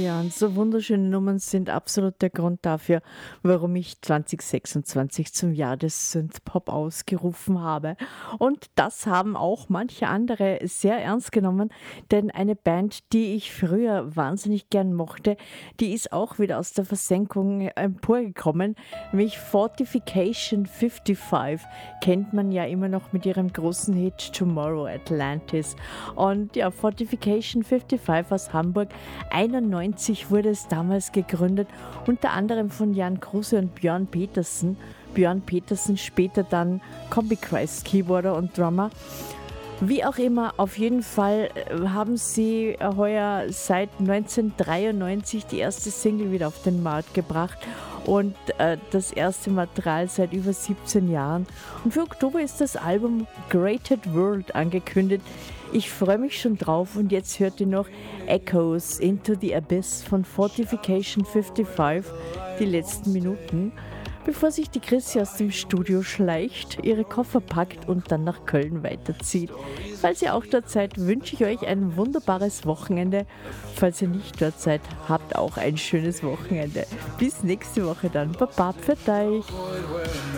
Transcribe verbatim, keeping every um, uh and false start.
Ja, und so wunderschöne Nummern sind absolut der Grund dafür, warum ich zwanzig sechsundzwanzig zum Jahr des Synthpop ausgerufen habe. Und das haben auch manche andere sehr ernst genommen, denn eine Band, die ich früher wahnsinnig gern mochte, die ist auch wieder aus der Versenkung emporgekommen, nämlich Fortification fünfundfünfzig, kennt man ja immer noch mit ihrem großen Hit Tomorrow Atlantis. Und ja, Fortification fünfundfünfzig aus Hamburg, einundneunzig wurde es damals gegründet, unter anderem von Jan Kruse und Björn Petersen. Björn Petersen später dann Combichrist Keyboarder und Drummer. Wie auch immer, auf jeden Fall haben sie heuer seit neunzehnhundertdreiundneunzig die erste Single wieder auf den Markt gebracht und äh, das erste Material seit über siebzehn Jahren. Und für Oktober ist das Album Greated World angekündigt. Ich freue mich schon drauf und jetzt hört ihr noch Echoes into the Abyss von Fortification fünfundfünfzig, die letzten Minuten, bevor sich die Chrissy aus dem Studio schleicht, ihre Koffer packt und dann nach Köln weiterzieht. Falls ihr auch dort seid, wünsche ich euch ein wunderbares Wochenende. Falls ihr nicht dort seid, habt auch ein schönes Wochenende. Bis nächste Woche dann. Baba, pfiat euch!